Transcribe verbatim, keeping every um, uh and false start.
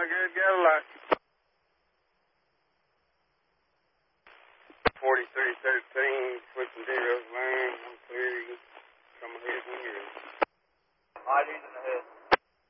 good, got a lot. forty-three thirteen, switching zeros line, one three.